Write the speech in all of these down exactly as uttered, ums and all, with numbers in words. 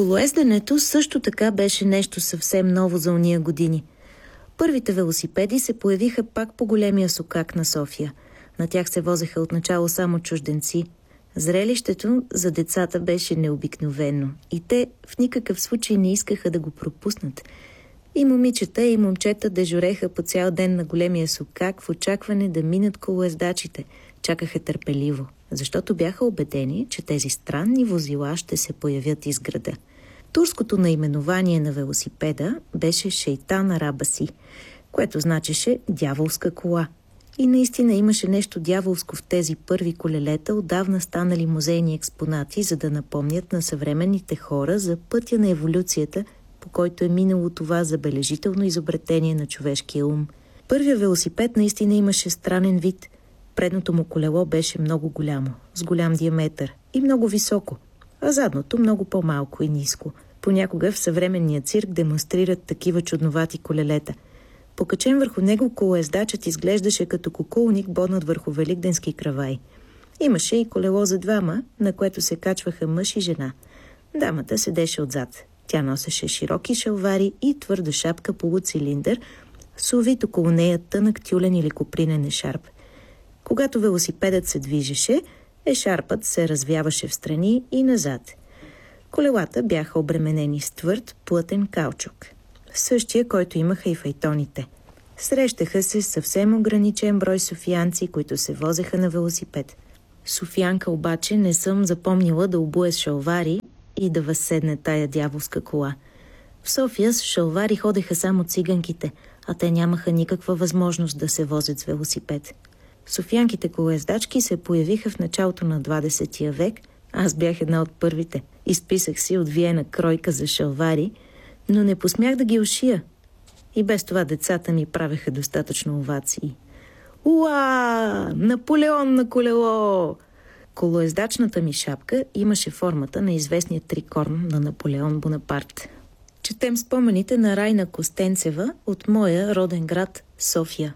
Колоезденето също така беше нещо съвсем ново за ония години. Първите велосипеди се появиха пак по големия сокак на София. На тях се возеха отначало само чужденци. Зрелището за децата беше необикновено и те в никакъв случай не искаха да го пропуснат. И момичета, и момчета дежуреха по цял ден на големия сокак в очакване да минат колоездачите. Чакаха търпеливо, защото бяха убедени, че тези странни возила ще се появят из града. Турското наименование на велосипеда беше Шейтан Арабаси, което значеше дяволска кола. И наистина имаше нещо дяволско в тези първи колелета, отдавна станали музейни експонати, за да напомнят на съвременните хора за пътя на еволюцията, по който е минало това забележително изобретение на човешкия ум. Първият велосипед наистина имаше странен вид. Предното му колело беше много голямо, с голям диаметър и много високо, а задното много по-малко и ниско. Понякога в съвременния цирк демонстрират такива чудновати колелета. Покачен върху него колоездачът изглеждаше като кукулник, боднат върху великденски кравай. Имаше и колело за двама, на което се качваха мъж и жена. Дамата седеше отзад. Тя носеше широки шалвари и твърда шапка полуцилиндър, с увит около нея тънък тюлен или копринен ешарп. Когато велосипедът се движеше, ешарпът се развяваше встрани и назад. Колелата бяха обременени с твърд, плътен каучук. Същия, който имаха и файтоните. Срещаха се съвсем ограничен брой софиянци, които се возеха на велосипед. Софиянка обаче не съм запомнила да обуе с шалвари и да възседне тая дяволска кола. В София с шалвари ходеха само циганките, а те нямаха никаква възможност да се возят с велосипед. Софиянките колоездачки се появиха в началото на двадесетия век. Аз бях една от първите. Изписах си от Виена кройка за шалвари, но не посмях да ги ушия. И без това децата ми правеха достатъчно овации. Уа! Наполеон на колело! Колоездачната ми шапка имаше формата на известния трикорн на Наполеон Бонапарт. Четем спомените на Райна Костенцева от моя роден град София.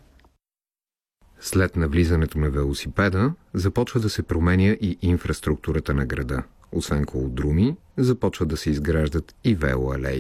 След навлизането на велосипеда започва да се променя и инфраструктурата на града. Освен колодруми, започват да се изграждат и велоалеи.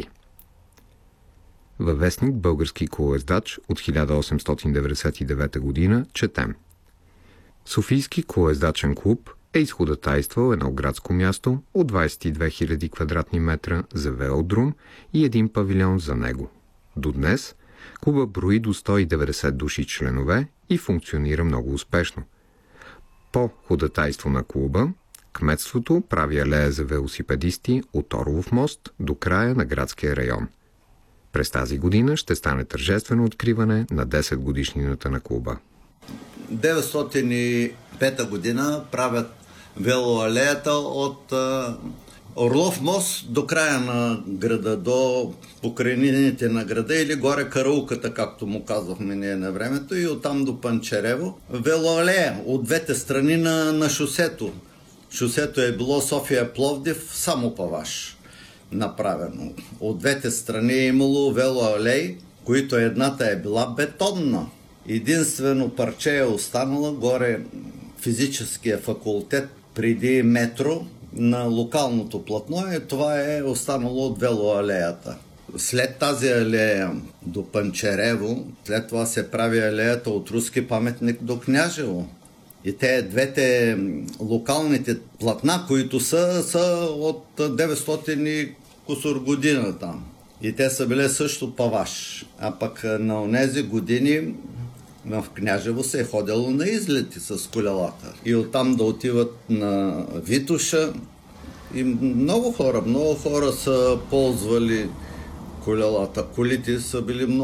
Във вестник Български колоездач от хиляда осемстотин деветдесет и девета година четем: Софийски колоездачен клуб е изходатайствал едно градско място от двадесет и две хиляди квадратни метра за велодрум и един павилион за него. До днес клуба брои до сто и деветдесет души членове и функционира много успешно. По ходатайство на клуба, кметството прави алея за велосипедисти от Орлов мост до края на градския район. През тази година ще стане тържествено откриване на десет годишнината на клуба. деветстотин и пета година правят велоалеята от а, Орлов мост до края на града, до покрайнините на града или горе караулката, както му казвахме ние на времето, и оттам до Панчарево. Велоалея от двете страни на, на шосето. Шосето е било София-Пловдив, само Паваш направено. От двете страни е имало велоалеи, които едната е била бетонна. Единствено парче е останала горе физическия факултет преди метро на локалното платно и това е останало от велоалеята. След тази алея до Панчарево, след това се прави алеята от Руски паметник до Княжево. И те двете локалните платна, които са, са от деветстотин и кусор година там. И те са били също Паваш. А пък на онези години в Княжево се е ходило на излети с колелата. И оттам да отиват на Витоша. И много хора, много хора са ползвали колелата. Колите са били много